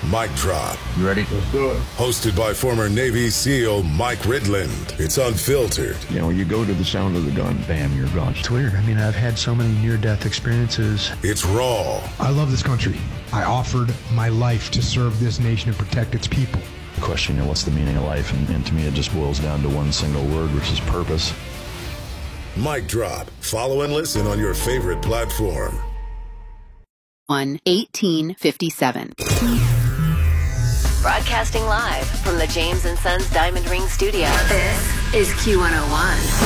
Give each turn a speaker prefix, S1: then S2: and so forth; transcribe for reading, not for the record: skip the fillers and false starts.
S1: Mic Drop.
S2: You ready?
S3: Let's do it.
S1: Hosted by former Navy SEAL Mike Ridland. It's unfiltered.
S3: You know, you go to the sound of the gun, bam, you're gone.
S4: It's weird. I mean, I've had so many near-death experiences.
S1: It's raw.
S5: I love this country. I offered my life to serve this nation and protect its people.
S2: Question, what's the meaning of life? And to me, it just boils down to one single word, which is purpose.
S1: Mic Drop. Follow and listen on your favorite platform.
S6: 1-1857.
S7: Broadcasting live from the James & Sons Diamond Ring Studio.
S8: This is Q101.